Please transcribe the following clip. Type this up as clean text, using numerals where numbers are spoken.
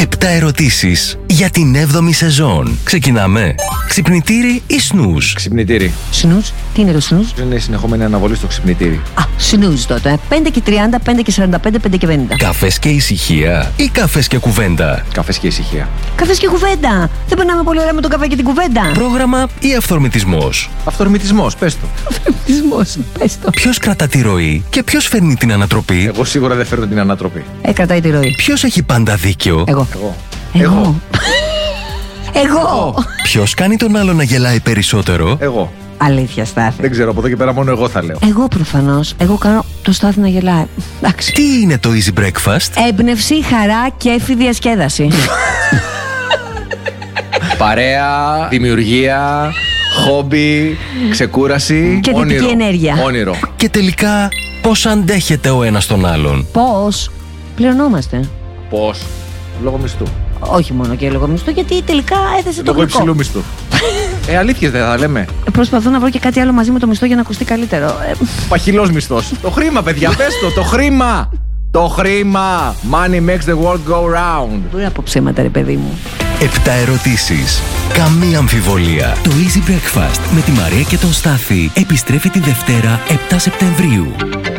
7 ερωτήσεις για την 7η σεζόν. Ξεκινάμε. Ξυπνητήρι ή σνουζ? Ξυπνητήρι. Σνουζ, τι είναι το σνουζ? Είναι συνεχόμενη αναβολή στο ξυπνητήρι. Α, σνουζ τότε. 5 και 30, 5 και 45, 5 και 50. Καφές και ησυχία ή καφές και κουβέντα? Καφές και ησυχία. Καφές και κουβέντα. Δεν περνάμε πολύ ωραία με τον καφέ και την κουβέντα. Πρόγραμμα ή αυθορμητισμός? Αυθορμητισμός, πες το. Αυθορμητισμός, πες το. Ποιος κρατά τη ροή και ποιος φέρνει την ανατροπή? Εγώ σίγουρα δεν φέρνω την ανατροπή. Κρατάει τη ροή. Ποιος έχει πάντα δίκιο? Εγώ. Εγώ. Ποιος κάνει τον άλλο να γελάει περισσότερο? Εγώ. Αλήθεια, Στάθη. Δεν ξέρω, από εδώ και πέρα μόνο εγώ θα λέω. Εγώ προφανώς. Εγώ κάνω το Στάθη να γελάει. Εντάξει. Τι είναι το Easy Breakfast? Έμπνευση, χαρά, κέφι, διασκέδαση. Παρέα, δημιουργία, χόμπι, ξεκούραση. Και δυτική ενέργεια. Όνειρο. Και τελικά πώς αντέχετε ο ένας τον άλλον? Πώς πληρωνόμαστε? Πώς? Λόγω μισθού. Όχι μόνο και λόγω μισθού, γιατί τελικά έθεσε το Λόγω γλυκό. υψηλού μισθού. Αλήθειες δεν θα λέμε. Προσπαθώ να βρω και κάτι άλλο μαζί με το μισθό για να ακουστεί καλύτερο. Παχυλός μισθός. Το χρήμα, παιδιά, πες το χρήμα. Το χρήμα. Money makes the world go round. Μπορεί από ψέματα, ρε παιδί μου. 7 ερωτήσεις. Καμία αμφιβολία. Το Easy Breakfast με τη Μαρία και τον Στάθη επιστρέφει τη Δευτέρα 7 Σεπτεμβρίου.